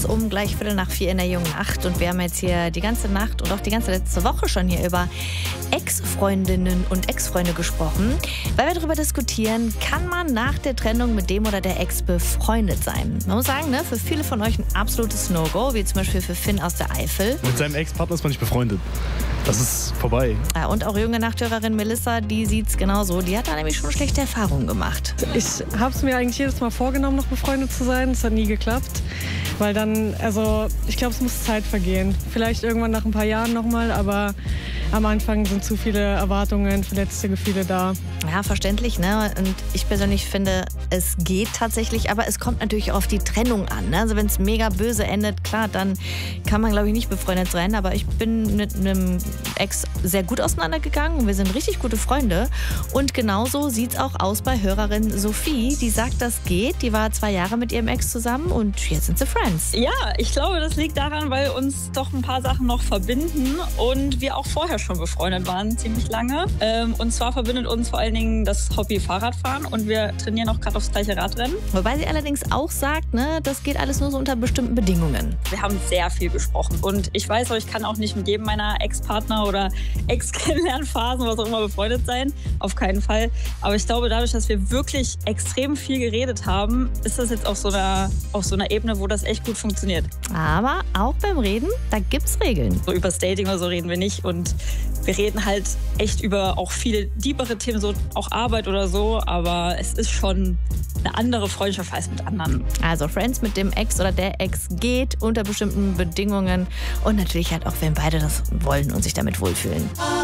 Um gleich 3:15 in der jungen Nacht. Und wir haben jetzt hier die ganze Nacht und auch die ganze letzte Woche schon hier über Ex-Freundinnen und Ex-Freunde gesprochen, weil wir darüber diskutieren, kann man nach der Trennung mit dem oder der Ex befreundet sein? Man muss sagen, ne, für viele von euch ein absolutes No-Go, wie zum Beispiel für Finn aus der Eifel. Mit seinem Ex-Partner ist man nicht befreundet. Das ist vorbei. Ja, und auch junge Nachthörerin Melissa, die sieht's genauso. Die hat da nämlich schon schlechte Erfahrungen gemacht. Ich habe es mir eigentlich jedes Mal vorgenommen, noch befreundet zu sein. Es hat nie geklappt. Weil dann, ich glaube, es muss Zeit vergehen. Vielleicht irgendwann nach ein paar Jahren nochmal, aber am Anfang sind zu viele Erwartungen, verletzte Gefühle da. Ja, verständlich, ne? Und ich persönlich finde, es geht tatsächlich, aber es kommt natürlich auf die Trennung an. Ne? Also wenn es mega böse endet, klar, dann kann man, glaube ich, nicht befreundet sein. Aber ich bin mit einem Ex sehr gut auseinandergegangen und wir sind richtig gute Freunde. Und genauso sieht es auch aus bei Hörerin Sophie. Die sagt, das geht. Die war 2 Jahre mit ihrem Ex zusammen und jetzt sind sie Friends. Ja, ich glaube, das liegt daran, weil uns doch ein paar Sachen noch verbinden und wir auch vorher schon befreundet waren, ziemlich lange. Und zwar verbindet uns vor allen Dingen das Hobby Fahrradfahren und wir trainieren auch gerade aufs gleiche Radrennen. Wobei sie allerdings auch sagt, ne, das geht alles nur so unter bestimmten Bedingungen. Wir haben sehr viel gesprochen und ich weiß auch, ich kann auch nicht mit jedem meiner Ex-Partner oder Ex-Kennenlernphasen, was auch immer, befreundet sein. Auf keinen Fall. Aber ich glaube, dadurch, dass wir wirklich extrem viel geredet haben, ist das jetzt auf so einer Ebene, wo das echt gut funktioniert. Aber auch beim Reden, da gibt's Regeln. So über das Dating oder so reden wir nicht und wir reden halt echt über auch viele diebere Themen, so auch Arbeit oder so, aber es ist schon eine andere Freundschaft als mit anderen. Also Friends mit dem Ex oder der Ex geht unter bestimmten Bedingungen und natürlich halt auch, wenn beide das wollen und sich damit wohlfühlen.